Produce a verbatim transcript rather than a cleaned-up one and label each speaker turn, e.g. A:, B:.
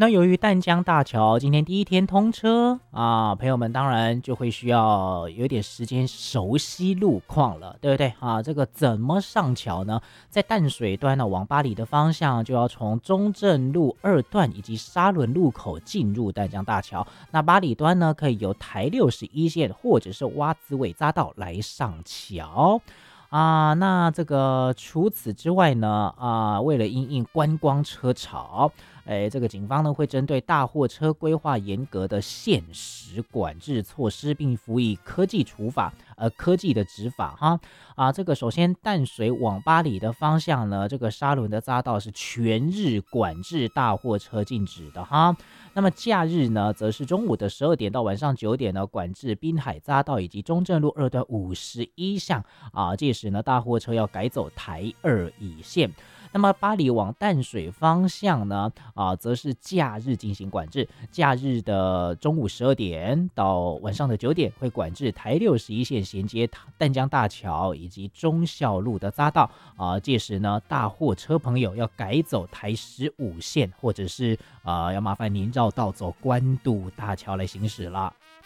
A: 那由于淡江大桥今天第一天通车啊，朋友们当然就会需要有点时间熟悉路况了，对不对啊？这个怎么上桥呢？在淡水端呢，往巴黎的方向就要从中正路二段以及沙仑路口进入淡江大桥。那巴黎端呢，可以由台六十一线或者是洼子尾匝道来上桥。啊，那这个除此之外呢，啊，为了因应观光车潮，哎，这个警方呢会针对大货车规划严格的限时管制措施，并辅以科技处罚，呃，科技的执法哈。啊，这个首先淡水往巴黎的方向呢，这个沙仑的匝道是全日管制大货车禁止的哈。那么假日呢，则是中午的十二点到晚上九点呢，管制滨海匝道以及中正路二段五十一巷啊，届时呢，大货车要改走台二乙线。那么巴黎往淡水方向呢，啊，则是假日进行管制。假日的中午十二点到晚上的九点，会管制台六十一线衔接淡江大桥以及忠孝路的匝道啊。届时呢，大货车朋友要改走台十五线，或者是啊，要麻烦您绕道走关渡大桥来行驶了。